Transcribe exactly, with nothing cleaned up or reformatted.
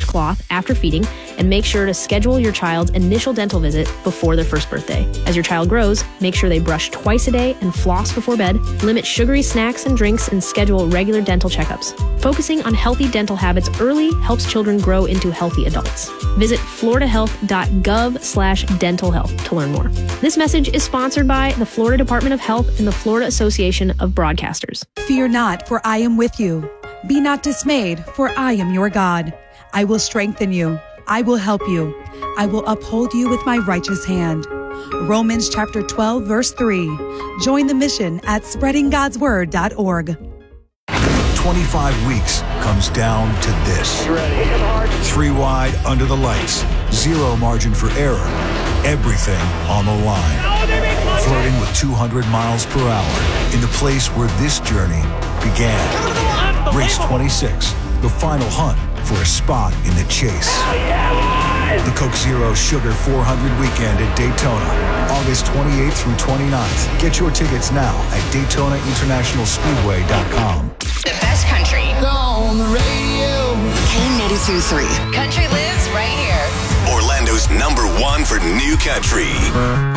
washcloth after feeding, and make sure to schedule your child's initial dental visit before their first birthday. As your child grows, make sure they brush twice a day and floss before bed, limit sugary snacks and drinks, and schedule regular dental checkups. Focusing on healthy dental habits early helps children grow into healthy adults. Visit floridahealth.gov slash dental health to learn more. This message is sponsored by the Florida Department of Health and the Florida Association of Broadcasters. Fear not, for I am with you. Be not dismayed, for I am your God. I will strengthen you. I will help you. I will uphold you with my righteous hand. Romans chapter twelve, verse three. Join the mission at spreading gods word dot org. twenty-five weeks comes down to this. You ready? Three wide under the lights. Zero margin for error. Everything on the line. Flirting with two hundred miles per hour in the place where this journey began. Race twenty-six, the final hunt for a spot in the chase. The Coke Zero Sugar four hundred weekend at Daytona, August twenty-eighth through twenty-ninth. Get your tickets now at Daytona International Speedway dot com. The best country. On the radio. K ninety-two point three. Country lives right here. Orlando's number one for new country.